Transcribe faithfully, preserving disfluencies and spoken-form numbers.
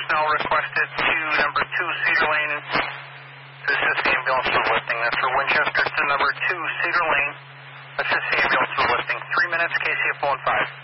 personnel requested to number two Cedar Lane to assist the ambulance for lifting. That's for Winchester to number two Cedar Lane. Assist the ambulance for lifting. Three minutes, K C F one five.